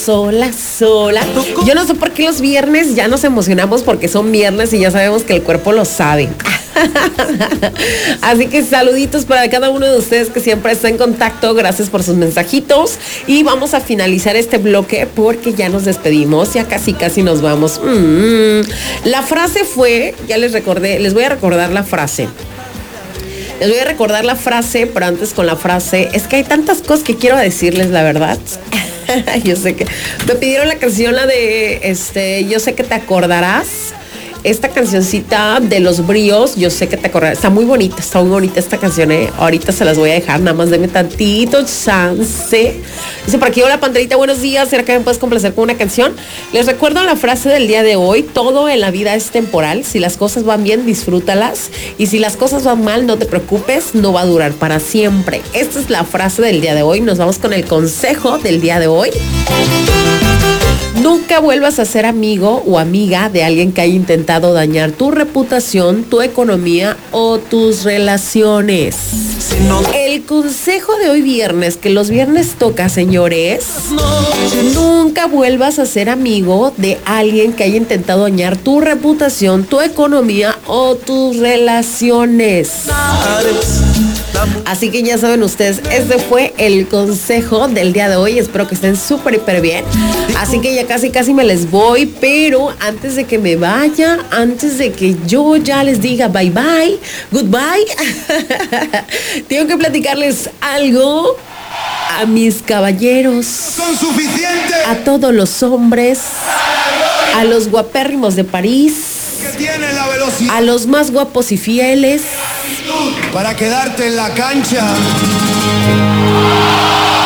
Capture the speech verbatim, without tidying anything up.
Sola, sola. Yo no sé por qué los viernes ya nos emocionamos porque son viernes y ya sabemos que el cuerpo lo sabe. Así que saluditos para cada uno de ustedes que siempre está en contacto. Gracias por sus mensajitos. Y vamos a finalizar este bloque porque ya nos despedimos. Ya casi, casi nos vamos. Mm. La frase fue, ya les recordé, les voy a recordar la frase. Les voy a recordar la frase, pero antes con la frase, es que hay tantas cosas que quiero decirles, la verdad. Yo sé que me pidieron la canción, la de este, yo sé que te acordarás. Esta cancioncita de Los Bríos, yo sé que te acordarás. Está muy bonita, está muy bonita esta canción, ¿eh? Ahorita se las voy a dejar, nada más denme tantito chance. Dice por aquí, hola Panterita, buenos días. ¿Será que me puedes complacer con una canción? Les recuerdo la frase del día de hoy: todo en la vida es temporal. Si las cosas van bien, disfrútalas. Y si las cosas van mal, no te preocupes, no va a durar para siempre. Esta es la frase del día de hoy. Nos vamos con el consejo del día de hoy. Nunca vuelvas a ser amigo o amiga de alguien que haya intentado dañar tu reputación, tu economía o tus relaciones. El consejo de hoy viernes, que los viernes toca, señores, nunca vuelvas a ser amigo de alguien que haya intentado dañar tu reputación, tu economía o tus relaciones. Así que ya saben ustedes, este fue el consejo del día de hoy. Espero que estén súper, hiper bien. Así que ya casi, casi me les voy. Pero antes de que me vaya, antes de que yo ya les diga bye, bye, goodbye, tengo que platicarles algo a mis caballeros, son suficientes, a todos los hombres, a los guapérrimos de París, que tienen la velocidad, a los más guapos y fieles, para quedarte en la cancha.